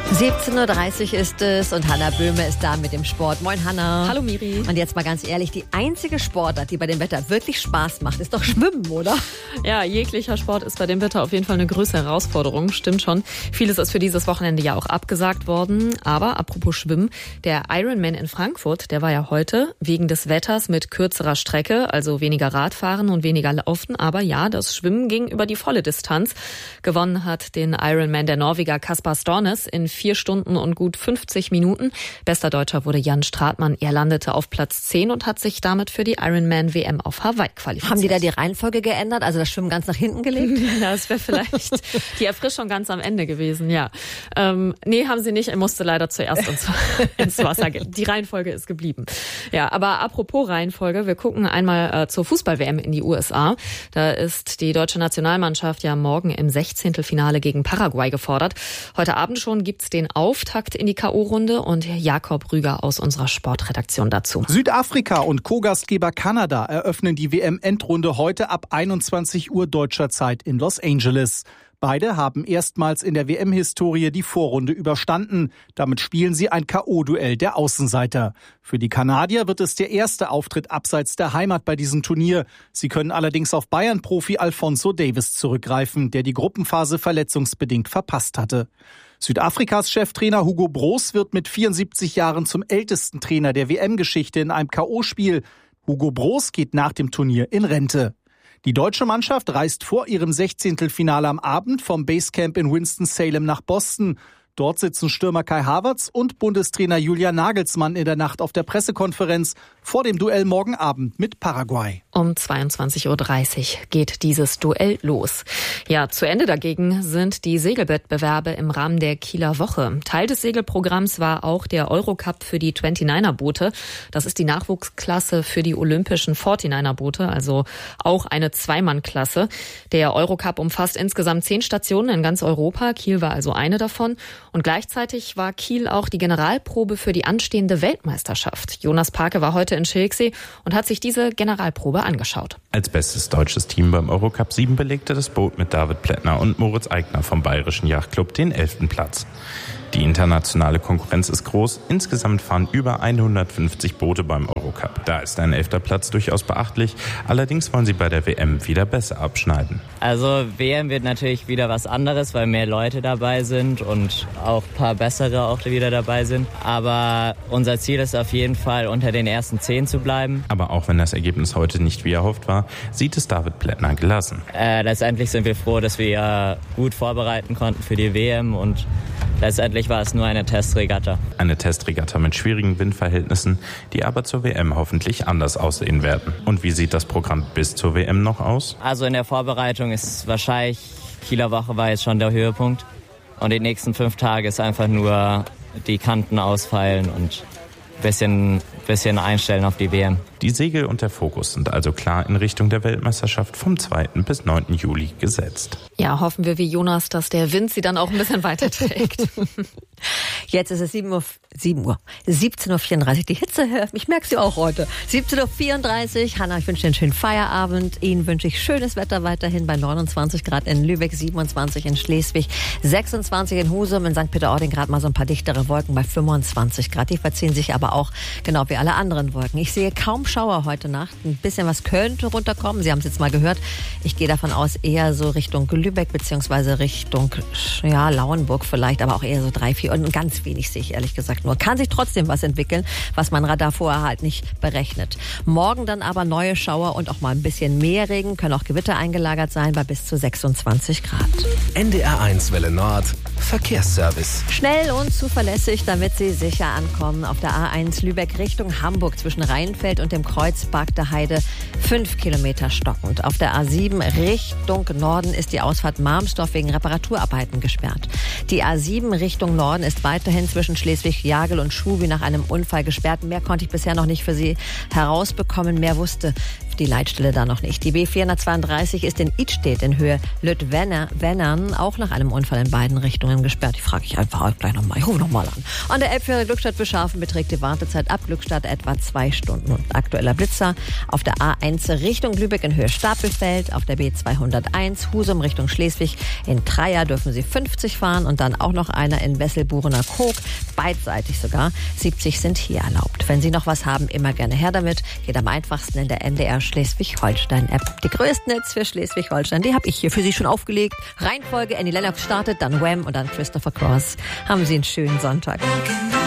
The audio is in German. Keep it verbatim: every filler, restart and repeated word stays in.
siebzehn Uhr dreißig ist es und Hanna Böhme ist da mit dem Sport. Moin Hanna. Hallo Miri. Und jetzt mal ganz ehrlich, die einzige Sportart, die bei dem Wetter wirklich Spaß macht, ist doch Schwimmen, oder? Ja, jeglicher Sport ist bei dem Wetter auf jeden Fall eine größere Herausforderung, stimmt schon. Vieles ist für dieses Wochenende ja auch abgesagt worden. Aber apropos Schwimmen, der Ironman in Frankfurt, der war ja heute wegen des Wetters mit kürzerer Strecke, also weniger Radfahren und weniger Laufen. Aber ja, das Schwimmen ging über die volle Distanz. Gewonnen hat den Ironman der Norweger Kaspar Stornes in vier Stunden und gut fünfzig Minuten. Bester Deutscher wurde Jan Stratmann. Er landete auf Platz zehn und hat sich damit für die Ironman-W M auf Hawaii qualifiziert. Haben die da die Reihenfolge geändert? Also das Schwimmen ganz nach hinten gelegt? Ja, das wäre vielleicht die Erfrischung ganz am Ende gewesen, ja. Ähm, nee, haben sie nicht. Er musste leider zuerst ins, ins Wasser gehen. Die Reihenfolge ist geblieben. Ja, aber apropos Reihenfolge, wir gucken einmal äh, zur Fußball-W M in die U S A. Da ist die deutsche Nationalmannschaft ja morgen im Sechzehntelfinale gegen Paraguay gefordert. Heute Abend schon gibt's den Auftakt in die K O-Runde und Jakob Rüger aus unserer Sportredaktion dazu. Südafrika und Co-Gastgeber Kanada eröffnen die W M-Endrunde heute ab einundzwanzig Uhr deutscher Zeit in Los Angeles. Beide haben erstmals in der W M-Historie die Vorrunde überstanden. Damit spielen sie ein K O-Duell der Außenseiter. Für die Kanadier wird es der erste Auftritt abseits der Heimat bei diesem Turnier. Sie können allerdings auf Bayern-Profi Alphonso Davies zurückgreifen, der die Gruppenphase verletzungsbedingt verpasst hatte. Südafrikas Cheftrainer Hugo Broos wird mit vierundsiebzig Jahren zum ältesten Trainer der W M-Geschichte in einem K O-Spiel. Hugo Broos geht nach dem Turnier in Rente. Die deutsche Mannschaft reist vor ihrem Sechzehntelfinale am Abend vom Basecamp in Winston-Salem nach Boston. Dort sitzen Stürmer Kai Havertz und Bundestrainer Julian Nagelsmann in der Nacht auf der Pressekonferenz vor dem Duell morgen Abend mit Paraguay. Um zweiundzwanzig Uhr dreißig geht dieses Duell los. Ja, zu Ende dagegen sind die Segelwettbewerbe im Rahmen der Kieler Woche. Teil des Segelprogramms war auch der Eurocup für die neunundzwanziger-Boote. Das ist die Nachwuchsklasse für die olympischen neunundvierziger-Boote, also auch eine Zweimann-Klasse. Der Eurocup umfasst insgesamt zehn Stationen in ganz Europa. Kiel war also eine davon. Und gleichzeitig war Kiel auch die Generalprobe für die anstehende Weltmeisterschaft. Jonas Parke war heute in Schilksee und hat sich diese Generalprobe angeschaut. Als bestes deutsches Team beim Eurocup sieben belegte das Boot mit David Plättner und Moritz Eigner vom Bayerischen Yachtclub den elften Platz. Die internationale Konkurrenz ist groß. Insgesamt fahren über hundertfünfzig Boote beim Eurocup. Da ist ein elfter Platz durchaus beachtlich. Allerdings wollen sie bei der W M wieder besser abschneiden. Also W M wird natürlich wieder was anderes, weil mehr Leute dabei sind und auch ein paar bessere auch wieder dabei sind. Aber unser Ziel ist auf jeden Fall, unter den ersten zehn zu bleiben. Aber auch wenn das Ergebnis heute nicht wie erhofft war, sieht es David Plättner gelassen. Äh, letztendlich sind wir froh, dass wir gut vorbereiten konnten für die W M und letztendlich war es nur eine Testregatta. Eine Testregatta mit schwierigen Windverhältnissen, die aber zur W M hoffentlich anders aussehen werden. Und wie sieht das Programm bis zur W M noch aus? Also in der Vorbereitung ist wahrscheinlich, Kieler Woche war jetzt schon der Höhepunkt. Und die nächsten fünf Tage ist einfach nur die Kanten ausfeilen und ein bisschen, bisschen einstellen auf die W M. Die Segel und der Fokus sind also klar in Richtung der Weltmeisterschaft vom zweiten bis neunten Juli gesetzt. Ja, hoffen wir wie Jonas, dass der Wind sie dann auch ein bisschen weiter trägt. Jetzt ist es sieben Uhr, sieben Uhr, siebzehn Uhr vierunddreißig. Die Hitze, ich merke sie auch heute. siebzehn Uhr vierunddreißig. Hanna, ich wünsche dir einen schönen Feierabend. Ihnen wünsche ich schönes Wetter weiterhin bei neunundzwanzig Grad in Lübeck, siebenundzwanzig in Schleswig, sechsundzwanzig in Husum, in Sankt Peter-Ording gerade mal so ein paar dichtere Wolken bei fünfundzwanzig Grad. Die verziehen sich aber auch genau wie alle anderen Wolken. Ich sehe kaum Schauer heute Nacht. Ein bisschen was könnte runterkommen. Sie haben es jetzt mal gehört. Ich gehe davon aus, eher so Richtung Lübeck beziehungsweise Richtung ja, Lauenburg vielleicht, aber auch eher so drei, vier und ganz wenig sehe ich ehrlich gesagt nur. Kann sich trotzdem was entwickeln, was mein Radar vorher halt nicht berechnet. Morgen dann aber neue Schauer und auch mal ein bisschen mehr Regen, können auch Gewitter eingelagert sein bei bis zu sechsundzwanzig Grad. N D R eins Welle Nord, Verkehrsservice. Schnell und zuverlässig, damit Sie sicher ankommen. Auf der A eins Lübeck Richtung Hamburg zwischen Rheinfeld und dem Kreuzpark der Heide fünf Kilometer stockend. Auf der A sieben Richtung Norden ist die Ausfahrt Marmsdorf wegen Reparaturarbeiten gesperrt. Die A sieben Richtung Norden ist weiterhin zwischen Schleswig-Jagel und Schubi nach einem Unfall gesperrt. Mehr konnte ich bisher noch nicht für Sie herausbekommen. Mehr wusste die Leitstelle da noch nicht. Die B vierhundertzweiunddreißig ist in Idstedt in Höhe Lüttwennern auch nach einem Unfall in beiden Richtungen Autobahn gesperrt. Die frage ich einfach gleich nochmal. Ich rufe nochmal an. An der Elbphilharmonie Glückstadt-Beschafen beträgt die Wartezeit ab Glückstadt etwa zwei Stunden. Und aktueller Blitzer auf der A eins Richtung Lübeck in Höhe Stapelfeld, auf der B zweihunderteins Husum Richtung Schleswig in Treia dürfen Sie fünfzig fahren und dann auch noch einer in Wesselburener Koog, beidseitig sogar. siebzig sind hier erlaubt. Wenn Sie noch was haben, immer gerne her damit. Geht am einfachsten in der N D R Schleswig-Holstein-App. Die größten Hits für Schleswig-Holstein, die habe ich hier für Sie schon aufgelegt. Reihenfolge: Annie Lennox startet, dann Wham und dann Christopher Cross. Haben Sie einen schönen Sonntag.